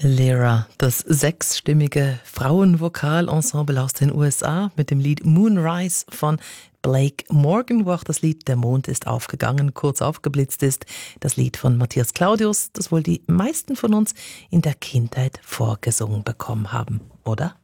Lyra, das sechsstimmige Frauenvokalensemble aus den USA mit dem Lied Moonrise von Blake Morgan, wo auch das Lied Der Mond ist aufgegangen kurz aufgeblitzt ist. Das Lied von Matthias Claudius, das wohl die meisten von uns in der Kindheit vorgesungen bekommen haben, oder?